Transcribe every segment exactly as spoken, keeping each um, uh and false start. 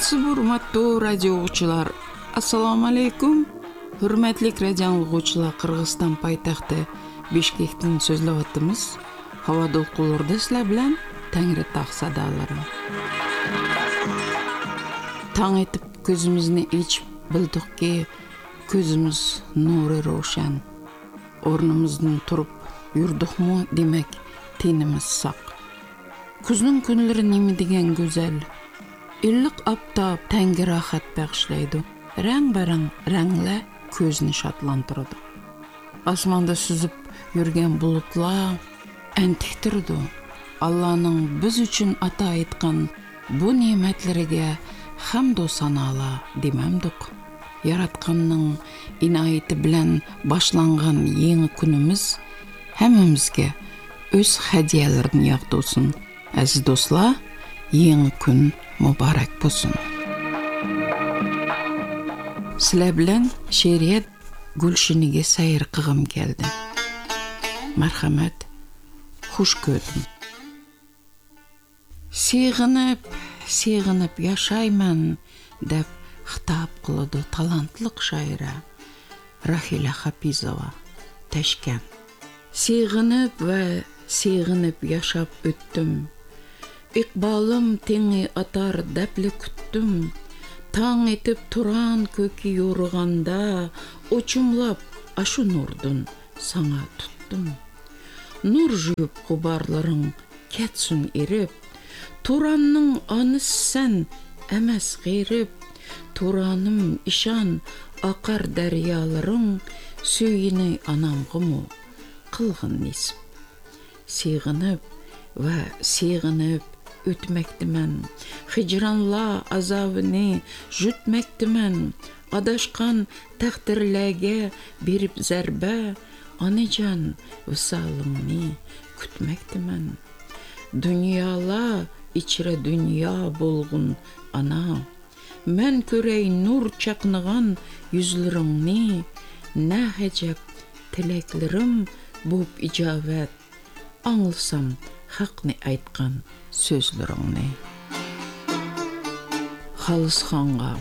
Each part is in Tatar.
Саламатсызбы, урматтуу радио угуучулар. Ассаламу алейкум. Hürmetlik радио угуучулар, Кыргызстан пайтахты Бишкектин сөзлөп аттыбыз. Хаба долкулорду силер билен Таңыры так садалары. Таң этип көзүмүздү ичип билдикки, көзүмүз нуру рошан. Орнумуздан туруп юрдукму демек, тенimiz сак. Күзнүн күнлөрү неме деген гүзел. Иллик аптап тәңге рахат багышлайды. Рәң-бараң рәңле көзүнү шатландырды. Асманда сүзүп жүрген булутлар әнтиктирди. Алланын биз үчүн ата айткан бу неметлерге хамду санала демемдик. Яратканның инайети билен башланган яңа күнүмүз хаммамызга өз хадияларын ягдысын. Әзиз достлар, яңа күн мубарак болсын. Силер билен шерият гүлшиниге сайыр кылгым келди. Мархамат, хуш көрдүм. Сыйгынып, сыйгынып яшайман деп хитап кылды талантлык шайра Рахила Хафизова, Ташкент. Сыйгынып ва сыйгынып яшап өттүм. Икбалым теңи атар дәпле күттүм. Таң етіп туран көки yoruganda, очумлап ашу нурдун саңа туттум. Нур жүйіп кубарларың кетсүн ирип, туранның аныс сән әмәс гыйрип, тураным ишан акар дарьяларың, сүйіні анамғыму кылгын нисіп. Сыйгынып ва сыйгынып өтмәктімен, хижранла азабыны жүтмәктімен, адашқан тәқтірләге беріп зәрбә, анычан высалыңны күтмәктімен. Дүнияла ичре дүния болғын ана, мән көрәй нур чақныған yüzлеріңні, нә ғәжәп тілеклерім буп ижавет, аңылсам хақны айтқан сөзлеріңні. Халысханға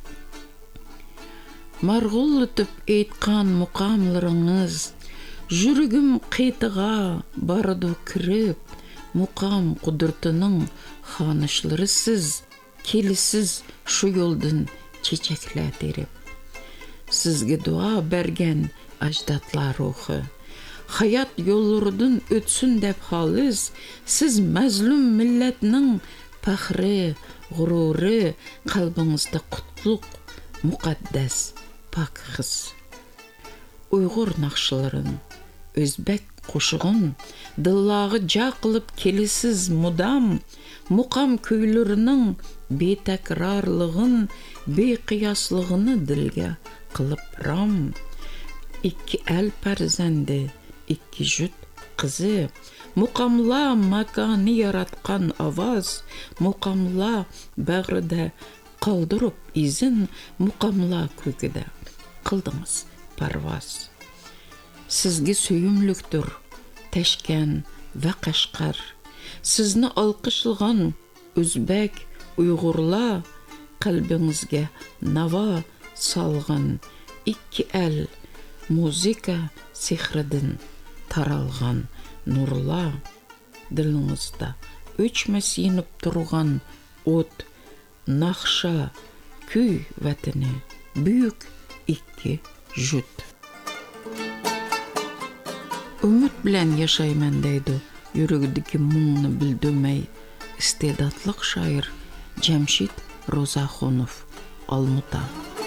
марғул өтіп айтқан мұқамларыңыз, жүрігім қитыға барды кіріп, мұқам құдыртының ханышлары сіз, келісіз шу yolдың чечеклә теріп. Сізге дуа берген аждатлар рухы, hayat yollardan ötsün dep halız, siz mazlum milletinin pahri, gururu, kalbinizde kutluk, mukaddes, pak his. Uygur nakşıların, Özbek koşuğun, dillağı ca kılıp kelisiz mudam, mukam köylürünün betakrarlığın, beqiyaslığını dilge kılıp ram. İki el perzendi, İki jüt kızı, mukamla makanı yaratkan avaz, mukamla bağrıda kaldırıp izin, mukamla köküde kıldınız parvaz. Sizge söyümlüktür Teşken ve Kaşkar, sizni alkışılgan Özbek, Uygurla, kalbinizge nava salgan iki el, muzika sihridin taralgan nurla, dilinizde öçmez yenip durgan ot, nakşa, köy vatini, büyük iki jüt. Ümit bilen yaşayman deydi, yüreğdeki muğnu bildirmey, istedatlık şair Cemşit Rozaxonov, Almuta.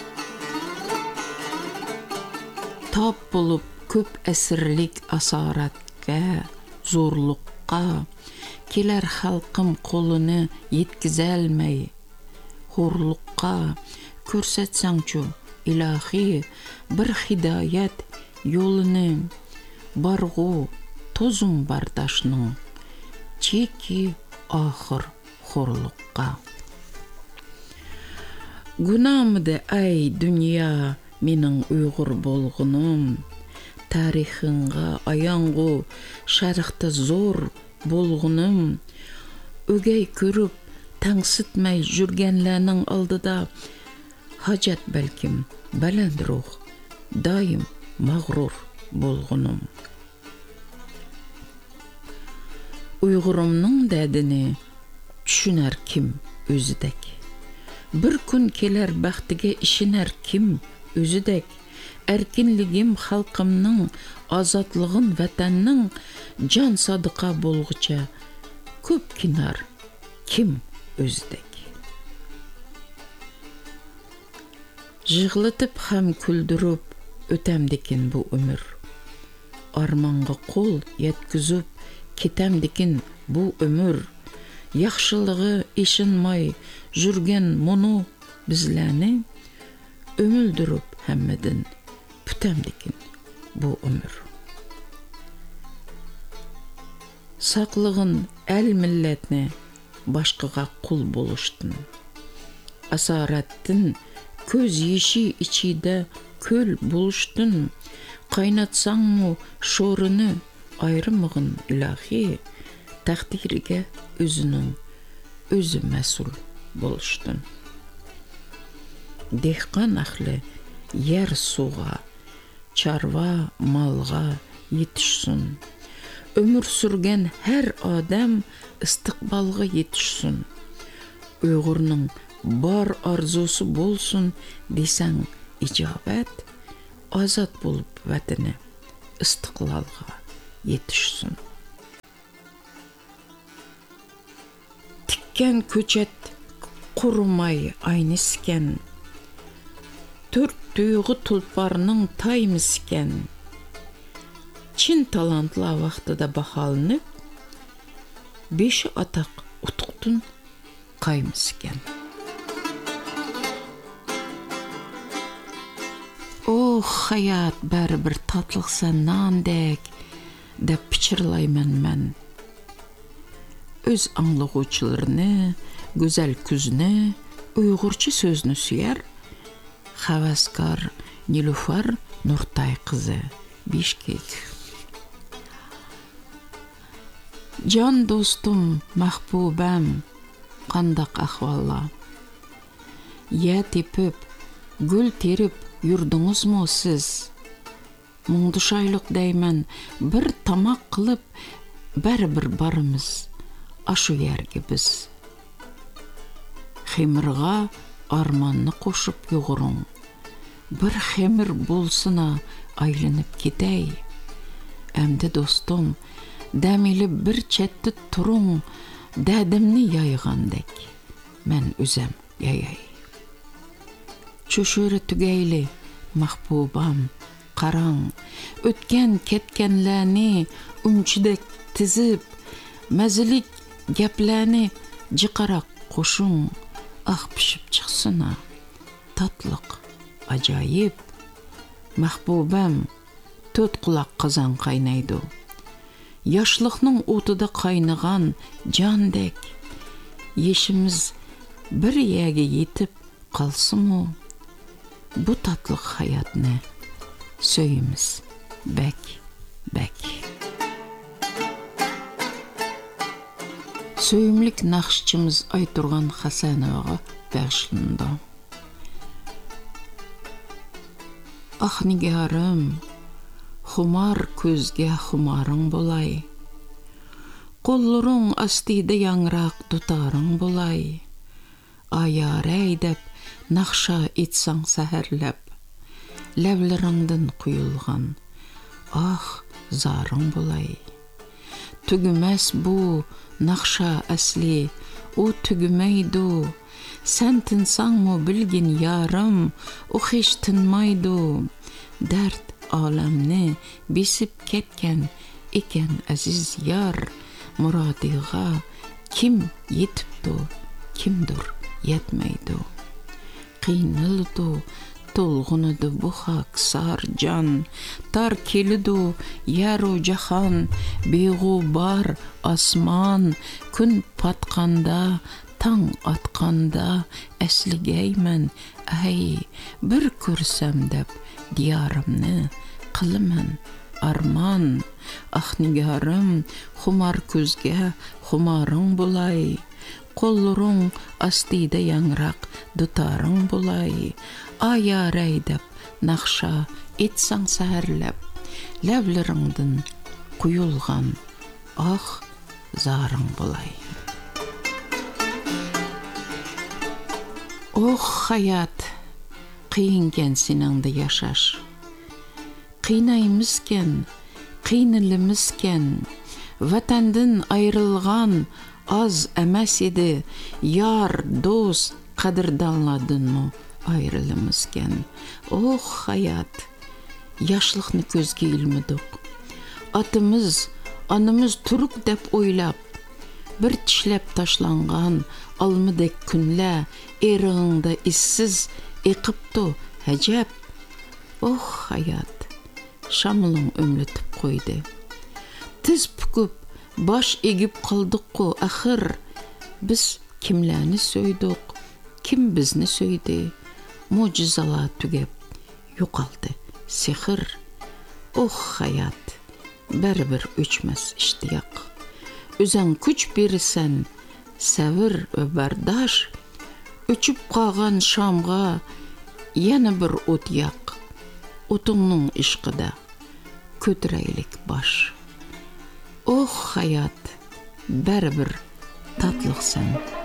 Tap bulup köp əsirlik asaratga, zorluqqa, keler halkım kolunu yetkizəlmey, horluqqa, körsetsəngçu ilahi bir hidayet yolunu, barğu, tozum bardaşның, çeki ahır horluqqa. Günahmıdı ay dünya, mening Uyghur bolğunum, tarixinga ayanğu şarıqta zor bolğunum, ögey körüp таңсытмай жүргенләрнең алдыда хажат бәлким бәләнд рух, даим мағрур болғыным. Уйғырымның дәдіне түшінәр кім өзідек. Bir kun keler bəxtige işinər kim özüdək. Erkinligim xalqımның, azatlığın vətənnin can sadıqa bolğuca köp kinar kim özüdək. Жығлытып хәм күлдіріп өтәмдекін bu ömür. Armanğa qol yetküzüp кетәмдекін bu ömür. Yaxşılığı işinmay жүрген мұны bizləni ömüldürüp həmmedin pütəmdikін bu ömür. Saqlığın əl millətini başqağa qul boluşdun. Asarattin көз еші içide köl buluşdun. Qaynatsan mı şorunu ayrımığın ilahi, təqdirige özünün özü məsul boluşdun. Dehqan ahli yer suğa, çarva malğa yetişsin. Ömür sürgen her adam istiqbalğa yetişsin. Uyğurның бар arzusu bolsun desen icabet, azat bulup vətini istiqlalğa yetişsin. Tikken köçet qurumay aynısken, Төрт түйіғі тұлпарының таймыскен, Чин талантла вақтыда бақалынып, Беші атақ ұтықтың қаймыскен. Ох, hayat бәрі бір татлықса нандек, Деп пічірлаймын мен. Өз аңлығучыларыны, Güzel күзіні, Uyghurçı sözünü süyer, Havaskar Nilufar Nurtay kızı Bişkek. Can dostum, mahbubam, qandaq ahvalla. Ya tepip, gül terip yurdunuz mu siz? Мұңдышайлық дәймен bir тамақ қылып, бәрі-бір барымыз, ашу ерге біз. Хемірға арманны қошып юғырың, бір хемір болсына айланып кетей. Әмді достым, дәмелі бір чәтті тұрың, дәдімні яйғандек, мән үзем яйай. Чөшірі түгейлі, махбубам, қараң, өткен кеткенләні үнчідек тізіп, мәзілік гәпләні жықарақ қошың, ақ пішіп чықсына, татлық, ажайып. Махбубам, төт құлақ қызан қайнайды. Яшлықның отыда қайныған жандек. Ешіміз бір яге етіп қалсы му? Бұ татлық хаятны сөйіміз бәк, бәк. Сөйімлік нақшчымыз Айтұрған Хасановаға бәғшілінді. Ах, нигәрім, хумар көзге хумарың болай. Қоллырың астиді яңрақ тұтарың болай. Аяр әйдіп, нақша етсаң сәхәрләп. Ләвлеріңдін құйылған, ах, зарың болай. Түгімәс бұ, нақша әсли, о түгімейду. Сән тынсаң му білген ярым, о хеш тынмайду. Дәрт аламны бесіп кеткен екен әзіз яр. Мұрадиға кім етіпті, кімдір етмейді. Қиынылды, толғыныды бұхак сар жан. Тар келіду, яру жахан, бейғу бар асман. Күн патқанда, таң атқанда, әслігеймен, әй, бір көрсем деп, диярымны қылымын арман. Ах, нигәрім, хумар көзге хумарың болай. Қолларың астыда яңрақ дұтарың болай, ая рәйдәп нақша етсаң сәрләп, ләвлеріңдің құйылған ақ зарың болай. Ох, hayat, қиынген сеніңді яшаш. Қинаймызкен, қиынылымызкен, ватандың айрылған аз әмәс еді, яр, дос, қадырданладың му айрылымызкен. Ох, hayat, яшлықны көзге илмедік. Атымыз, анымыз түрік деп ойлап, бір тішлеп ташланған алмыдек күнлә, еріңді иссіз еқіпті әжәп. Ох, hayat, шамылың өмлетіп қойды. Тіз бүкіп, баш егіп қалдық қо, ақыр, біз кімләні сөйдік, кім бізні сөйді, мұжизала түгеп, юқалды сихыр. Ох, hayat, бәрібір өчмәс іштияқ. Өзәң күч берісән, сәвір вә бардаш, өчіп қаған шамға яны бір от яқ. Отыңның ішқіда көтірәйлік баш. Ох, hayat, бәрібір татлықсән.